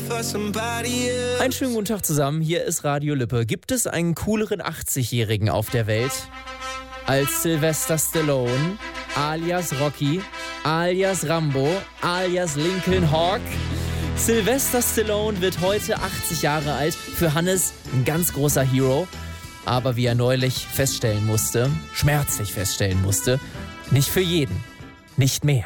Einen schönen guten Tag zusammen, hier ist Radio Lippe. Gibt es einen cooleren 80-Jährigen auf der Welt als Sylvester Stallone, alias Rocky, alias Rambo, alias Lincoln Hawk? Sylvester Stallone wird heute 80 Jahre alt, für Hannes ein ganz großer Hero. Aber wie er neulich feststellen musste, schmerzlich feststellen musste, nicht für jeden, nicht mehr.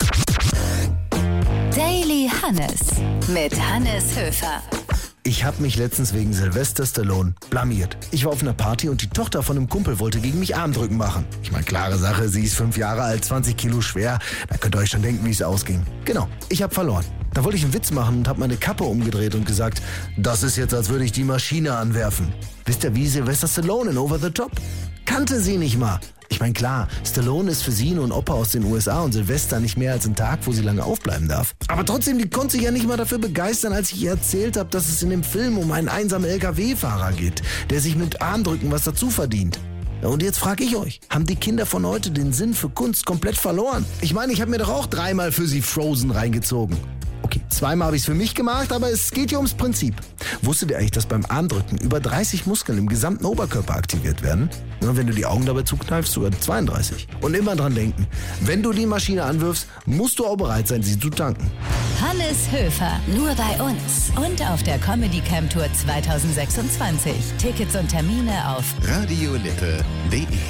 Daily Hannes mit Hannes Höfer. Ich habe mich letztens wegen Sylvester Stallone blamiert. Ich war auf einer Party und die Tochter von einem Kumpel wollte gegen mich Armdrücken machen. Ich meine, klare Sache, sie ist 5 Jahre alt, 20 Kilo schwer. Da könnt ihr euch schon denken, wie es ausging. Genau, ich habe verloren. Da wollte ich einen Witz machen und habe meine Kappe umgedreht und gesagt, das ist jetzt, als würde ich die Maschine anwerfen. Wisst ihr, wie Sylvester Stallone in Over the Top? Kannte sie nicht mal. Ich meine, klar, Stallone ist für sie nur ein Opa aus den USA und Sylvester nicht mehr als ein Tag, wo sie lange aufbleiben darf. Aber trotzdem, die konnte sich ja nicht mal dafür begeistern, als ich ihr erzählt habe, dass es in dem Film um einen einsamen LKW-Fahrer geht, der sich mit Armdrücken was dazu verdient. Und jetzt frage ich euch, haben die Kinder von heute den Sinn für Kunst komplett verloren? Ich meine, ich habe mir doch auch 3-mal für sie Frozen reingezogen. Okay, 2-mal habe ich es für mich gemacht, aber es geht ja ums Prinzip. Wusstet ihr eigentlich, dass beim Armdrücken über 30 Muskeln im gesamten Oberkörper aktiviert werden? Und wenn du die Augen dabei zukneifst, sogar 32. Und immer dran denken, wenn du die Maschine anwirfst, musst du auch bereit sein, sie zu tanken. Hannes Höfer, nur bei uns und auf der Comedy Camp Tour 2026. Tickets und Termine auf radiolippe.de